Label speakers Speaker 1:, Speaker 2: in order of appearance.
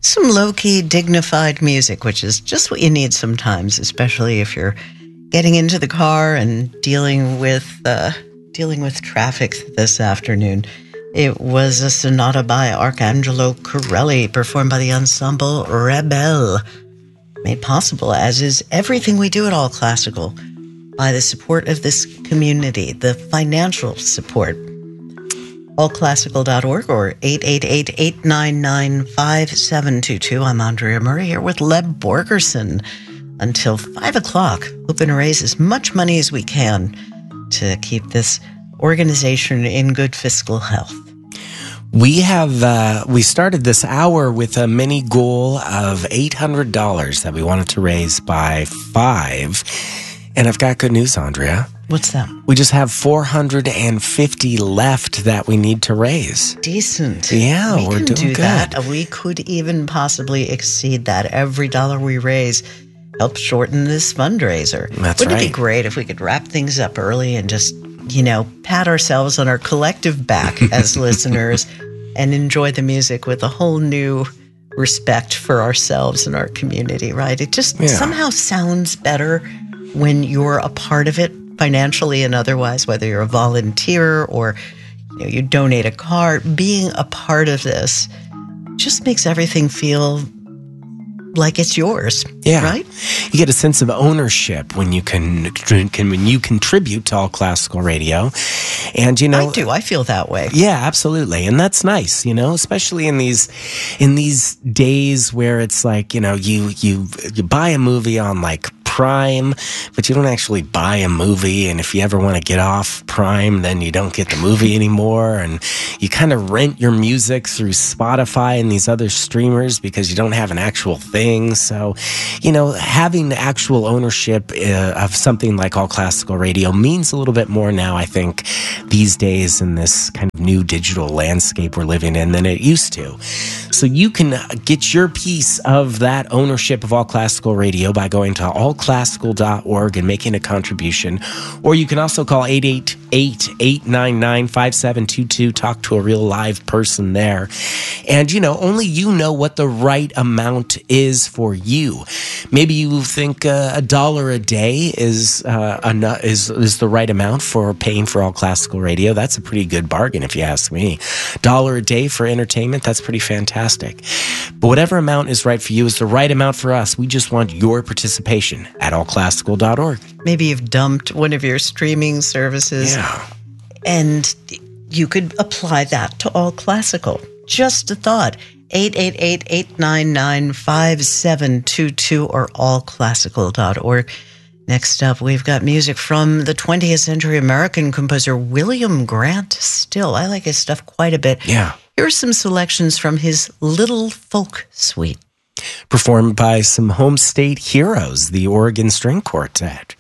Speaker 1: some low-key, dignified music, which is just what you need sometimes, especially if you're getting into the car and dealing with traffic this afternoon. It was a sonata by Arcangelo Corelli, performed by the ensemble Rebel, made possible, as is everything we do at All Classical, by the support of this community, the financial support. allclassical.org or 888-899-5722. I'm Andrea Murray here with Leb Borgerson until 5 o'clock, hoping to raise as much money as we can to keep this organization in good fiscal health.
Speaker 2: We started this hour with a mini goal of $800 that we wanted to raise by 5. And I've got good news, Andrea.
Speaker 1: What's that?
Speaker 2: We just have $450 left that we need to raise.
Speaker 1: Decent.
Speaker 2: Yeah,
Speaker 1: we're doing
Speaker 2: good.
Speaker 1: That. We could even possibly exceed that. Every dollar we raise helps shorten this fundraiser.
Speaker 2: That's
Speaker 1: Wouldn't
Speaker 2: right.
Speaker 1: it be great if we could wrap things up early and just, pat ourselves on our collective back as listeners and enjoy the music with a whole new respect for ourselves and our community, right? It just somehow sounds better when you're a part of it, financially and otherwise, whether you're a volunteer or you donate a car. Being a part of this just makes everything feel like it's yours.
Speaker 2: Yeah.
Speaker 1: Right?
Speaker 2: You get a sense of ownership when you when you contribute to All Classical Radio. And
Speaker 1: I do. I feel that way.
Speaker 2: Yeah, absolutely. And that's nice, especially in these days where it's like, you buy a movie on like Prime, but you don't actually buy a movie. And if you ever want to get off Prime, then you don't get the movie anymore. And you kind of rent your music through Spotify and these other streamers because you don't have an actual thing. So, having the actual ownership of something like All Classical Radio means a little bit more now, I think, these days in this kind of new digital landscape we're living in than it used to. So you can get your piece of that ownership of All Classical Radio by going to allclassical.org and making a contribution. Or you can also call 888-899-5722, talk to a real live person there. And, only you know what the right amount is for you. Maybe you think $1 a day is the right amount for paying for All Classical Radio. That's a pretty good bargain if you ask me. $1 a day for entertainment, that's pretty fantastic. But whatever amount is right for you is the right amount for us. We just want your participation at allclassical.org.
Speaker 1: Maybe you've dumped one of your streaming services.
Speaker 2: Yeah.
Speaker 1: And you could apply that to All Classical. Just a thought. 888-899-5722 or allclassical.org. Next up, we've got music from the 20th century American composer William Grant Still. I like his stuff quite a bit.
Speaker 2: Yeah.
Speaker 1: Here are some selections from his Little Folk Suite.
Speaker 2: Performed by some home state heroes, the Oregon String Quartet.